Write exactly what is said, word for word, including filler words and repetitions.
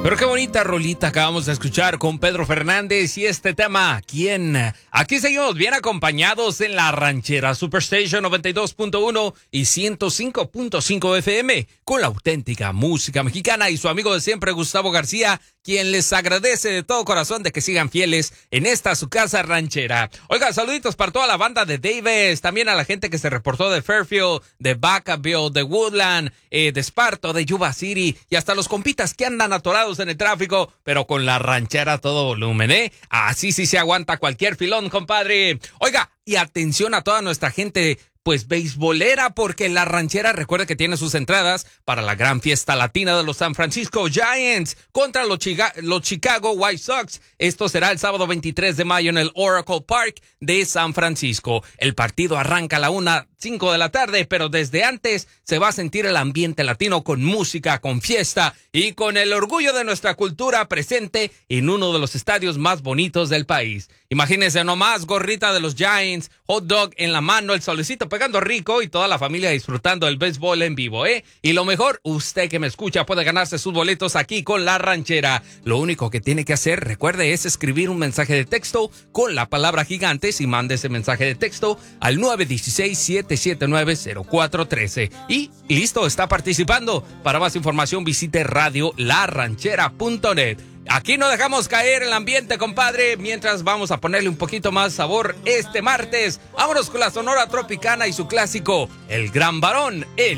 Pero qué bonita rolita acabamos de escuchar con Pedro Fernández y este tema, ¿quién? Aquí seguimos bien acompañados en la ranchera Superstation noventa y dos punto uno y ciento cinco punto cinco F M con la auténtica música mexicana y su amigo de siempre Gustavo García, quien les agradece de todo corazón de que sigan fieles en esta su casa ranchera. Oiga, saluditos para toda la banda de Davis, también a la gente que se reportó de Fairfield, de Vacaville, de Woodland, eh, de Esparto, de Yuba City y hasta los compitas que andan atorados en el tráfico, pero con la ranchera a todo volumen, ¿eh? Así sí se aguanta cualquier filón, compadre. Oiga, y atención a toda nuestra gente pues beisbolera, porque la ranchera recuerda que tiene sus entradas para la gran fiesta latina de los San Francisco Giants contra los, Chiga- los Chicago White Sox. Esto será el sábado veintitrés de mayo en el Oracle Park de San Francisco. El partido arranca a la una, cinco de la tarde, pero desde antes se va a sentir el ambiente latino con música, con fiesta y con el orgullo de nuestra cultura presente en uno de los estadios más bonitos del país. Imagínense nomás, gorrita de los Giants, hot dog en la mano, el solecito pegando rico y toda la familia disfrutando del béisbol en vivo, ¿eh? Y lo mejor, usted que me escucha puede ganarse sus boletos aquí con la ranchera. Lo único que tiene que hacer, recuerde, es escribir un mensaje de texto con la palabra Gigantes y mande ese mensaje de texto al nueve uno seis, siete siete nueve, cero cuatro uno tres. Y listo, está participando. Para más información visite radio la ranchera punto net. Aquí no dejamos caer el ambiente, compadre, mientras vamos a ponerle un poquito más sabor este martes. Vámonos con la Sonora Tropicana y su clásico, El Gran Varón, el